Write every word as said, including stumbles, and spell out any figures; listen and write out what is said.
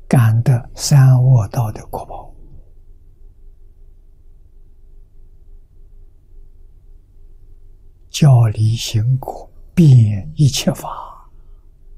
感得三恶道的果报。教离行果，遍一切法。